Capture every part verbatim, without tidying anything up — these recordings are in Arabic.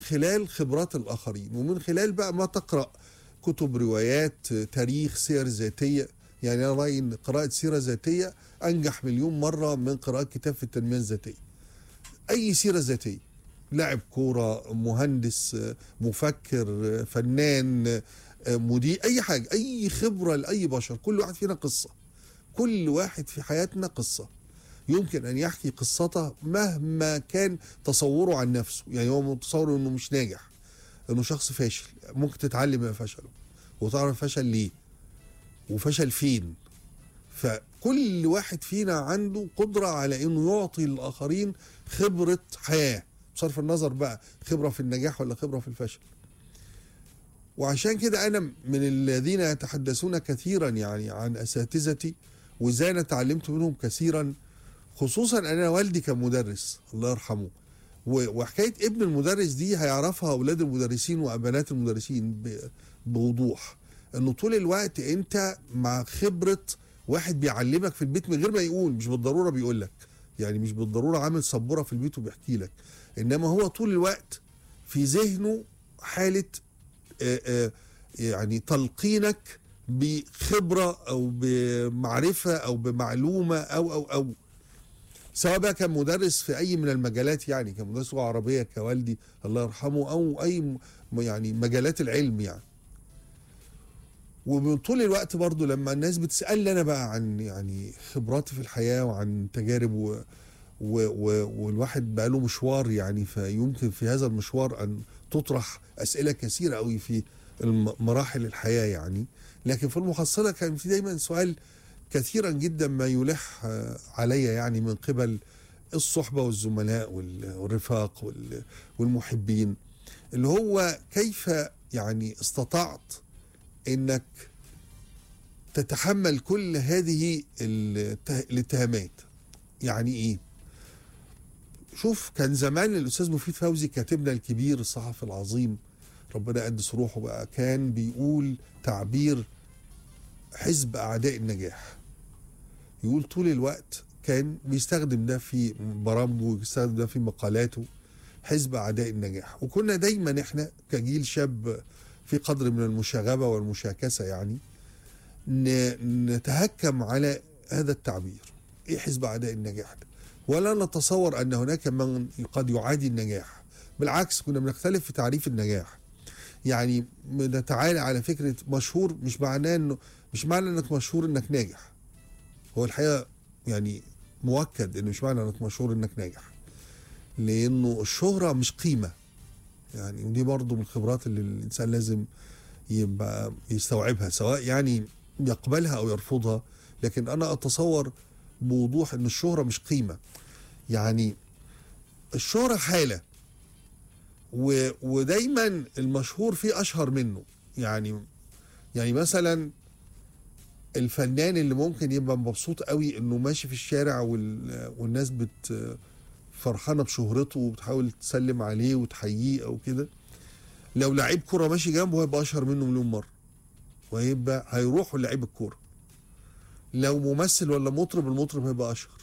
خلال خبرات الآخرين، ومن خلال بقى ما تقرأ كتب، روايات، تاريخ، سير ذاتية. يعني أنا رأيي إن قراءة سيرة ذاتية أنجح مليون مرة من قراءة كتاب في التنمية الذاتية. أي سيرة ذاتية، لاعب كورة، مهندس، مفكر، فنان، مدير، أي حاجة، أي خبرة لأي بشر. كل واحد فينا قصة، كل واحد في حياتنا قصة يمكن أن يحكي قصته مهما كان تصوره عن نفسه. يعني هو متصور أنه مش ناجح، أنه شخص فاشل، ممكن تتعلم من فشله وتعرف فشل ليه وفشل فين. فكل واحد فينا عنده قدرة على أنه يعطي للآخرين خبرة حياة، بصرف النظر بقى خبرة في النجاح ولا خبرة في الفشل. وعشان كده أنا من الذين يتحدثون كثيرا يعني عن أساتذتي وإزاي أنا تعلمت منهم كثيرا، خصوصا أنا والدي كان مدرس الله يرحمه. وحكاية ابن المدرس دي هيعرفها أولاد المدرسين وأبنات المدرسين بوضوح، أنه طول الوقت أنت مع خبرة واحد بيعلمك في البيت من غير ما يقول، مش بالضرورة بيقول لك، يعني مش بالضرورة عامل سبورة في البيت وبيحكي لك، إنما هو طول الوقت في ذهنه حالة آآ آآ يعني تلقينك بخبرة أو بمعرفة أو بمعلومة أو أو أو سواء بقى كان مدرس في أي من المجالات، يعني كان مدرس لغة عربية كوالدي الله يرحمه، أو أي يعني مجالات العلم يعني. ومن طول الوقت برضو لما الناس بتسألني أنا بقى عن يعني خبراتي في الحياة وعن تجارب و و و والواحد بقى له مشوار، يعني فيمكن في هذا المشوار أن تطرح أسئلة كثيرة قوي في مراحل الحياة يعني. لكن في المحصلة كان في دايما سؤال كثيرا جدا ما يلح عليا يعني من قبل الصحبة والزملاء والرفاق والمحبين، اللي هو كيف يعني استطعت انك تتحمل كل هذه الاتهامات. يعني ايه؟ شوف، كان زمان الاستاذ مفيد فوزي كاتبنا الكبير الصحفي العظيم ربنا يقدس روحه بقى، كان بيقول تعبير حزب اعداء النجاح. يقول طول الوقت كان بيستخدم ده في برامجه ويستخدم ده في مقالاته، حزب اعداء النجاح. وكنا دايما احنا كجيل شاب في قدر من المشاغبة والمشاكسة يعني نتهكم على هذا التعبير، ايه حزب اعداء النجاح ده؟ ولا نتصور ان هناك من قد يعادي النجاح. بالعكس، كنا بنختلف في تعريف النجاح. يعني نتعالى على فكرة مشهور، مش معناه انه مش معنى انك مشهور انك ناجح. هو الحقيقة يعني مؤكد انه مش معنى انك مشهور انك ناجح، لانه الشهرة مش قيمة. يعني ودي برضو من الخبرات اللي الانسان لازم يبقى يستوعبها، سواء يعني يقبلها او يرفضها. لكن انا اتصور بوضوح ان الشهرة مش قيمة. يعني الشهرة حالة، و... ودايما المشهور فيه اشهر منه. يعني يعني مثلا الفنان اللي ممكن يبقى مبسوط قوي انه ماشي في الشارع وال... والناس بت فرحانه بشهرته وبتحاول تسلم عليه وتحييه او كده، لو لعيب كوره ماشي جنبه هيبقى اشهر منه مليون مره، وهيبقى هيروحوا لعيب الكوره. لو ممثل ولا مطرب، المطرب هيبقى اشهر.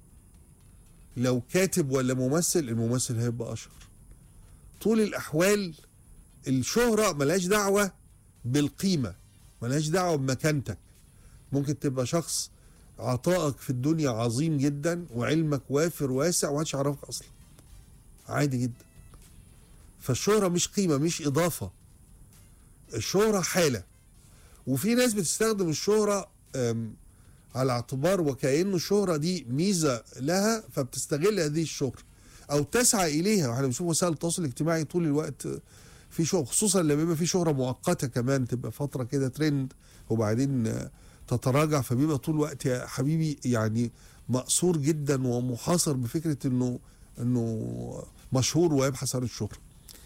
لو كاتب ولا ممثل، الممثل هيبقى اشهر. طول الاحوال الشهره ملهاش دعوه بالقيمه، ملهاش دعوه بمكانتك. ممكن تبقى شخص عطائك في الدنيا عظيم جدا وعلمك وافر واسع ومحدش يعرفك اصلا، عادي جدا. فالشهرة مش قيمة، مش اضافة، الشهرة حالة. وفي ناس بتستخدم الشهرة على اعتبار وكأنه الشهرة دي ميزة لها، فبتستغل هذه الشهرة او تسعى اليها. واحنا بنشوف وسائل التواصل الاجتماعي طول الوقت في شهرة، خصوصا لما يبقى في شهرة مؤقتة كمان، تبقى فترة كده ترند وبعدين تتراجع، فبيبقى طول الوقت يا حبيبي يعني مأسور جدا ومحاصر بفكرة انه انه مشهور ويبحث عن الشهرة.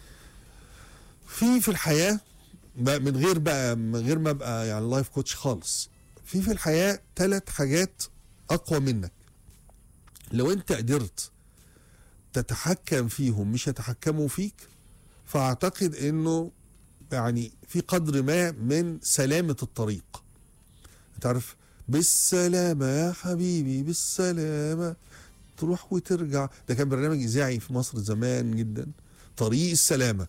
في في الحياة من غير بقى من غير ما ابقى يعني لايف كوتش خالص، في في الحياة ثلاث حاجات اقوى منك لو انت قدرت تتحكم فيهم مش يتحكموا فيك، فاعتقد انه يعني في قدر ما من سلامة الطريق. تعرف بالسلامة يا حبيبي بالسلامة، تروح وترجع. ده كان برنامج إذاعي في مصر زمان جدا، طريق السلامة.